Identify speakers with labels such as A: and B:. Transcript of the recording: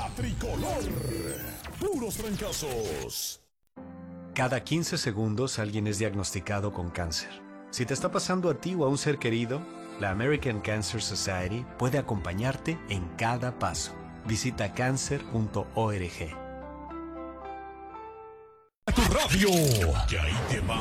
A: La Tricolor. Puros trancazos.
B: Cada 15 segundos alguien es diagnosticado con cáncer. Si te está pasando a ti o a un ser querido, la American Cancer Society puede acompañarte en cada paso. Visita cancer.org.
A: A tu radio. Y ahí te va.